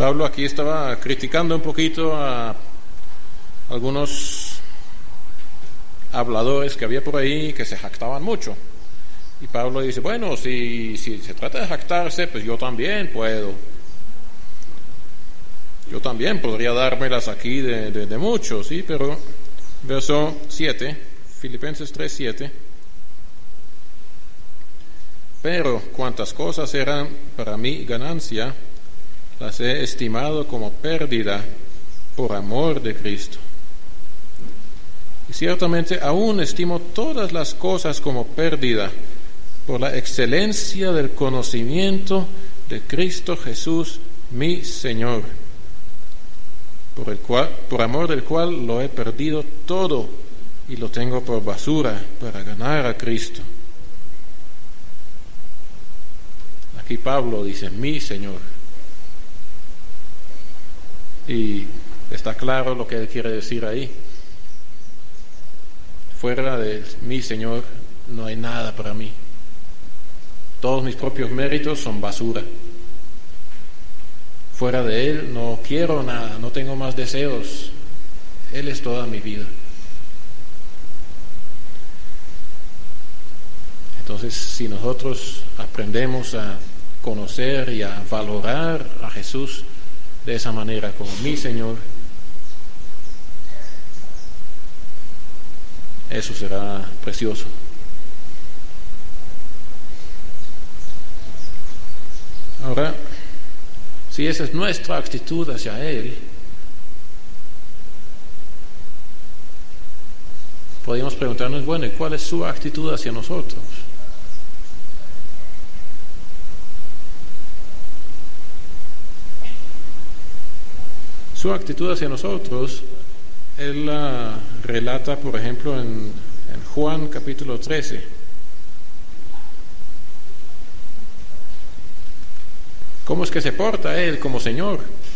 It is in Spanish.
Pablo aquí estaba criticando un poquito a algunos habladores que había por ahí que se jactaban mucho. Y Pablo dice, bueno, si se trata de jactarse, pues yo también puedo. Yo también podría dármelas aquí de muchos, ¿sí? Pero, verso 7, Filipenses 3:7. Pero cuantas cosas eran para mí ganancia, las he estimado como pérdida por amor de Cristo. Y ciertamente aún estimo todas las cosas como pérdida por la excelencia del conocimiento de Cristo Jesús, mi Señor, por amor del cual lo he perdido todo y lo tengo por basura para ganar a Cristo. Aquí Pablo dice, mi Señor. Y está claro lo que él quiere decir ahí. Fuera de mi Señor no hay nada para mí. Todos mis propios méritos son basura. Fuera de Él no quiero nada, no tengo más deseos. Él es toda mi vida. Entonces, si nosotros aprendemos a conocer y a valorar a Jesús de esa manera, como mi Señor, eso será precioso. Ahora, si esa es nuestra actitud hacia Él, podríamos preguntarnos, bueno, ¿y cuál es su actitud hacia nosotros? Su actitud hacia nosotros, Él la relata, por ejemplo, en Juan capítulo 13. ¿Cómo es que se porta Él como Señor?